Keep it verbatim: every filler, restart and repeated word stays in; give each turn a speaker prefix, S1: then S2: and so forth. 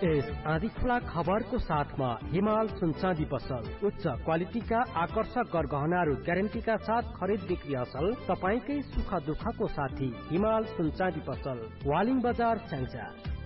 S1: यस आदि खुला खबरको साथमा हिमाल सुनचाँदी पसल उच्च क्वालिटीका आकर्षक गरगहनाहरू ग्यारेन्टीका साथ खरिद बिक्री असल तपाईकै सुख दुःखको साथी हिमाल सुनचाँदी पसल वालिङ बजार स्याङ्जा।